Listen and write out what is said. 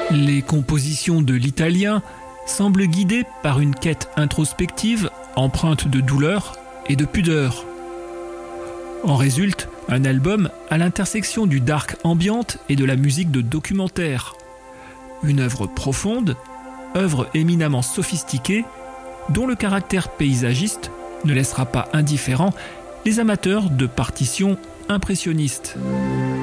Les compositions de l'Italien semblent guidées par une quête introspective empreinte de douleur et de pudeur. En résulte un album à l'intersection du dark ambient et de la musique de documentaire. Une œuvre profonde, œuvre éminemment sophistiquée, dont le caractère paysagiste ne laissera pas indifférents les amateurs de partitions impressionnistes.